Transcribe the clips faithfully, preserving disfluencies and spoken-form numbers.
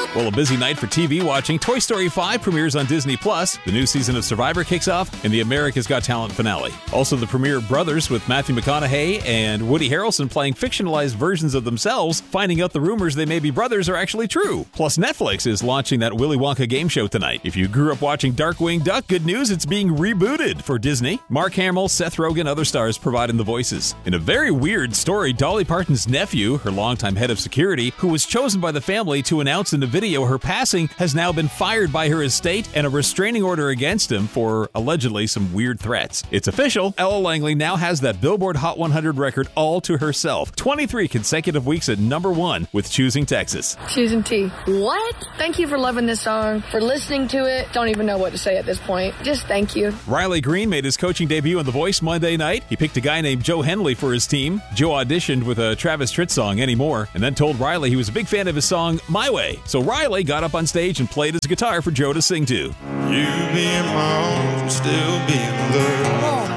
Well, a busy night for T V watching. Toy Story five premieres on Disney Plus. The new season of Survivor kicks off, and the America's Got Talent finale. Also, the premiere Brothers with Matthew McConaughey and Woody Harrelson playing fictionalized versions of themselves, finding out the rumors they may be brothers are actually true. Plus, Netflix is launching that Willy Wonka game show tonight. If you grew up watching Darkwing Duck, good news, it's being rebooted for Disney. Mark Hamill, Seth Rogen, other stars providing the voices. In a very weird story, Dolly Parton's nephew, her longtime head of security, who was chosen by the family to announce in a video her passing, has now been fired by her estate and a restraining order against him for allegedly some weird threats. It's official. Ella Langley now has that Billboard Hot one hundred record all to herself. twenty-three consecutive weeks at number one with Choosing Texas. Choosing T. What? Thank you for loving this song, for listening to it. Don't even know what to say at this point. Just thank you. Riley Green made his coaching debut on The Voice Monday night. He picked a guy named Joe Henley for his team. Joe auditioned with a Travis Tritt song, Anymore, and then told Riley he was a big fan of his song, My Way. So Riley got up on stage and played his guitar for Joe to sing to. You being my own, still being loved.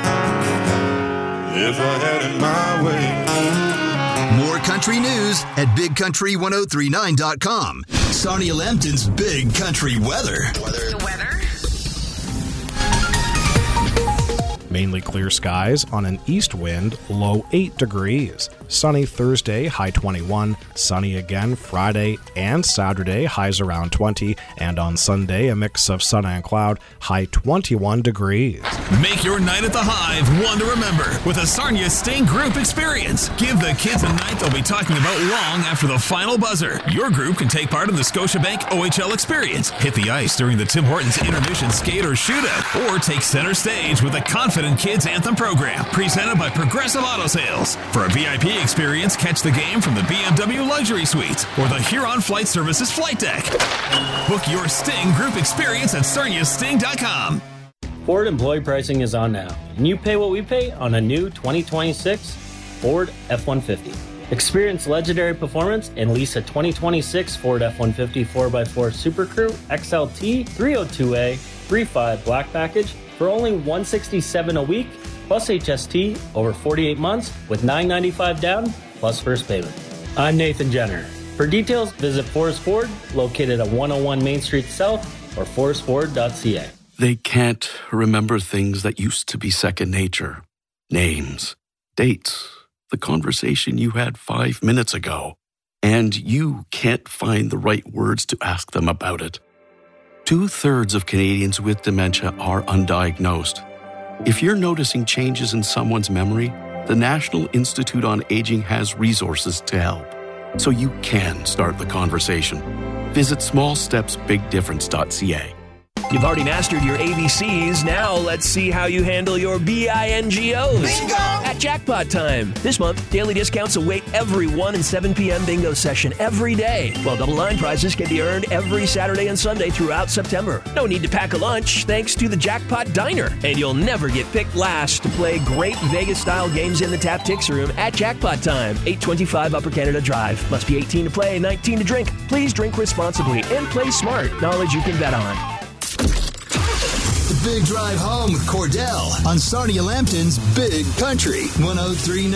If I had it my way. More country news at big country ten thirty-nine dot com. Sonia Lampton's Big Country Weather. Weather. The weather. Mainly clear skies on an east wind, low eight degrees. Sunny Thursday, high twenty-one. Sunny again Friday and Saturday, highs around twenty. And on Sunday, a mix of sun and cloud, high twenty-one degrees. Make your night at the Hive one to remember with a Sarnia Sting Group experience. Give the kids a night they'll be talking about long after the final buzzer. Your group can take part in the Scotiabank O H L experience. Hit the ice during the Tim Hortons intermission skate or shootout. Or take center stage with a confident Kids Anthem program presented by Progressive Auto Sales. For a V I P experience, catch the game from the B M W Luxury Suites or the Huron Flight Services Flight Deck. Book your Sting Group experience at sarnia sting dot com. Ford employee pricing is on now, and you pay what we pay on a new twenty twenty-six Ford F one fifty. Experience legendary performance and lease a twenty twenty-six Ford F one fifty four by four Super Crew X L T three oh two A three point five Black Package for only one hundred sixty-seven dollars a week, plus H S T over forty-eight months with nine hundred ninety-five dollars down, plus first payment. I'm Nathan Jenner. For details, visit Forrest Ford, located at one oh one Main Street South, or forrest ford dot c a. They can't remember things that used to be second nature. Names, dates, the conversation you had five minutes ago. And you can't find the right words to ask them about it. Two-thirds of Canadians with dementia are undiagnosed. If you're noticing changes in someone's memory, the National Institute on Aging has resources to help, so you can start the conversation. Visit small steps big difference dot c a. You've already mastered your A B Cs. Now let's see how you handle your B I N G Os. Bingo! At Jackpot Time. This month, daily discounts await every one and seven p.m. bingo session every day, while double line prizes can be earned every Saturday and Sunday throughout September. No need to pack a lunch thanks to the Jackpot Diner. And you'll never get picked last to play great Vegas-style games in the Tap Tix Room at Jackpot Time, eight twenty-five Upper Canada Drive. Must be eighteen to play, nineteen to drink. Please drink responsibly and play smart. Knowledge you can bet on. The Big Drive Home with Cordell on Sarnia Lampton's Big Country ten thirty-nine.